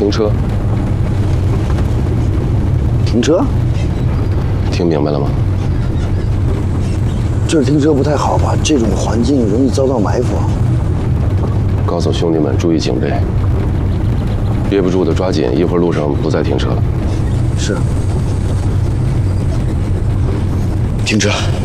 停车。 停车？ 听明白了吗？ 这儿停车不太好吧？这种环境容易遭到埋伏。 告诉兄弟们注意警备，憋不住的抓紧，一会儿路上不再停车了。 是。停车。